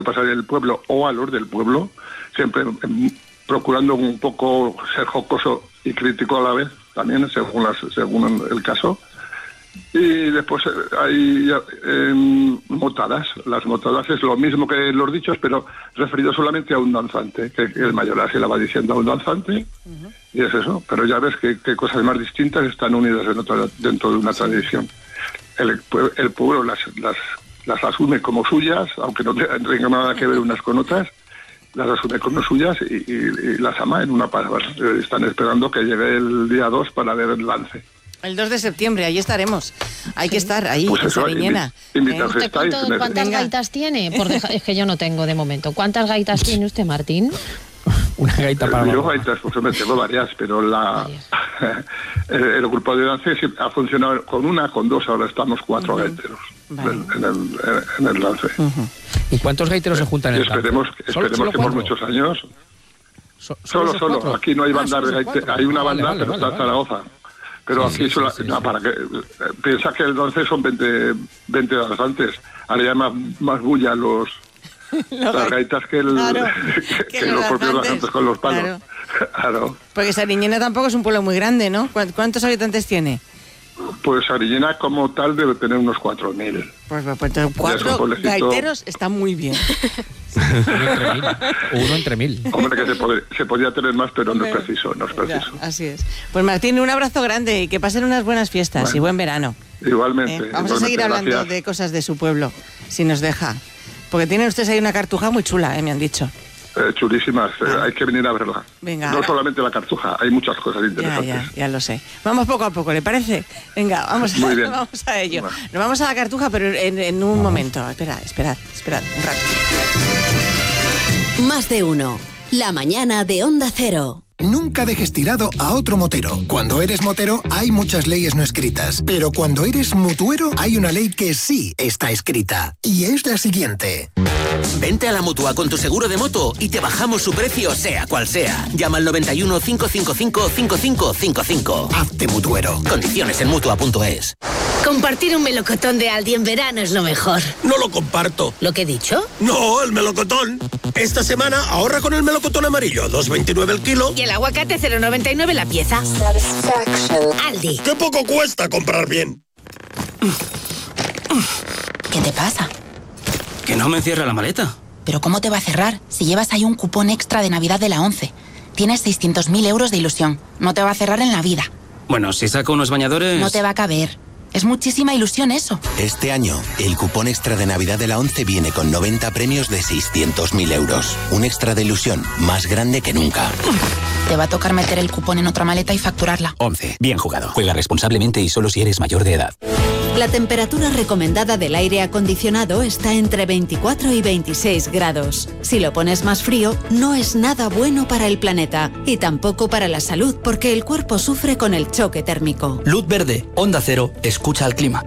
pasar en el pueblo o a los del pueblo, siempre procurando un poco ser jocoso y crítico a la vez, también según el caso. Y después hay motadas. Las motadas es lo mismo que los dichos, pero referido solamente a un danzante, que el mayoral se la va diciendo a un danzante, y es eso. Pero ya ves que cosas más distintas están unidas dentro de una tradición. El pueblo las asume como suyas, aunque no tengan nada que ver unas con otras, las asume como suyas y las ama en una palabra. Están esperando que llegue el día 2 para ver el lance. El 2 de septiembre, ahí estaremos. Hay que estar ahí, pues en eso, Sariñena. ¿Cuántas gaitas tiene? Es que yo no tengo de momento. ¿Cuántas gaitas tiene usted, Martín? Una gaita para... Yo gaitas, pues me tengo varias, pero el grupo de danza ha funcionado con 2, ahora estamos 4 gaiteros en el lance. ¿Y cuántos gaiteros se juntan en el esperemos que por muchos años... Solo. Aquí no hay banda de gaiteros. Hay una banda, pero está en Zaragoza. Pero aquí piensa que el dance son 20 danzantes. Ahora ya más bulla las gaitas que los propios danzantes con los palos. Claro. Porque Sariñena tampoco es un pueblo muy grande, ¿no? ¿Cuántos habitantes tiene? Pues Sariñena como tal debe tener unos 4.000. Pues 4 gaiteros está muy bien. Uno entre mil. Hombre, que se podía tener más, pero no es preciso. Ya, así es. Pues Martín, un abrazo grande y que pasen unas buenas fiestas y buen verano. Igualmente. Vamos a seguir hablando de cosas de su pueblo, si nos deja. Porque tienen ustedes ahí una cartuja muy chula, me han dicho. Chulísimas, hay que venir a verla. Venga, no solamente la cartuja, hay muchas cosas interesantes. Ya lo sé. Vamos poco a poco, ¿le parece? Venga, vamos a ello. Bueno. Nos vamos a la cartuja, pero en un momento. Esperad, un rato. Más de uno. La mañana de Onda Cero. Nunca dejes tirado a otro motero. Cuando eres motero hay muchas leyes no escritas, pero cuando eres mutuero hay una ley que sí está escrita, y es la siguiente. Vente a la Mutua con tu seguro de moto y te bajamos su precio sea cual sea. Llama al 91 555 5555. Hazte mutuero. Condiciones en Mutua.es. Compartir un melocotón de Aldi en verano es lo mejor. No lo comparto. ¿Lo que he dicho? No, el melocotón. Esta semana ahorra con el melocotón amarillo, 2,29 el kilo. Y el aguacate 0,99 la pieza. Aldi. ¡Qué poco cuesta comprar bien! ¿Qué te pasa? Que no me cierra la maleta. ¿Pero cómo te va a cerrar si llevas ahí un cupón extra de Navidad de la 11? Tienes 600.000 euros de ilusión. No te va a cerrar en la vida. Bueno, si saco unos bañadores... No te va a caber. Es muchísima ilusión eso. Este año, el cupón extra de Navidad de la 11 viene con 90 premios de 600.000 euros. Un extra de ilusión más grande que nunca. Te va a tocar meter el cupón en otra maleta y facturarla. 11. Bien jugado. Juega responsablemente y solo si eres mayor de edad. La temperatura recomendada del aire acondicionado está entre 24 y 26 grados. Si lo pones más frío, no es nada bueno para el planeta y tampoco para la salud, porque el cuerpo sufre con el choque térmico. Luz verde, Onda Cero, escucha al clima.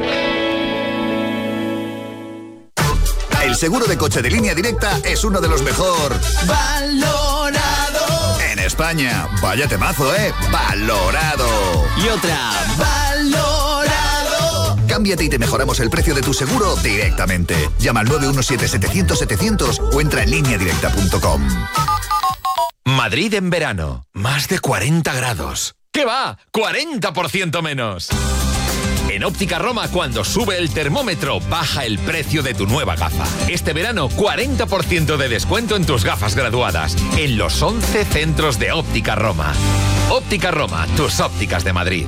El seguro de coche de Línea Directa es uno de los mejor valorado en España. Vaya temazo, valorado. Y otra, valorado. Cámbiate y te mejoramos el precio de tu seguro directamente. Llama al 917-700-700 o entra en lineadirecta.com. Madrid en verano. Más de 40 grados. ¿Qué va? 40% menos. En Óptica Roma, cuando sube el termómetro, baja el precio de tu nueva gafa. Este verano, 40% de descuento en tus gafas graduadas. En los 11 centros de Óptica Roma. Óptica Roma, tus ópticas de Madrid.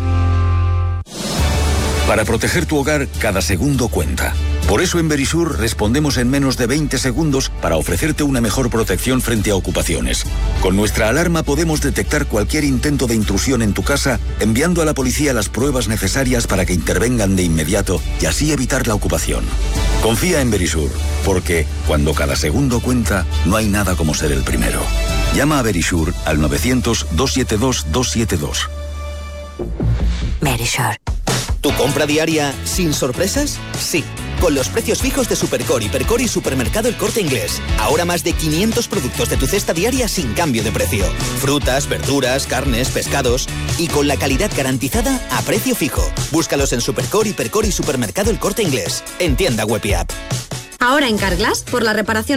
Para proteger tu hogar, cada segundo cuenta. Por eso en Verisur respondemos en menos de 20 segundos para ofrecerte una mejor protección frente a ocupaciones. Con nuestra alarma podemos detectar cualquier intento de intrusión en tu casa, enviando a la policía las pruebas necesarias para que intervengan de inmediato y así evitar la ocupación. Confía en Verisur, porque cuando cada segundo cuenta, no hay nada como ser el primero. Llama a Verisur al 900-272-272. Verisur. ¿Tu compra diaria sin sorpresas? Sí, con los precios fijos de Supercore, Hipercore y Supermercado El Corte Inglés. Ahora más de 500 productos de tu cesta diaria sin cambio de precio. Frutas, verduras, carnes, pescados y con la calidad garantizada a precio fijo. Búscalos en Supercore, Hipercore y Supermercado El Corte Inglés. En tienda web y app. Ahora en Carglass, por la reparación